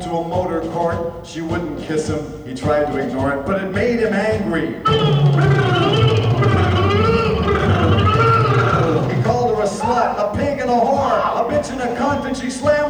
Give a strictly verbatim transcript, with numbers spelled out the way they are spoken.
to a motor court. She wouldn't kiss him. He tried to ignore it, but it made him angry. He called her a slut, a pig and a whore, a bitch and a cunt, and she slammed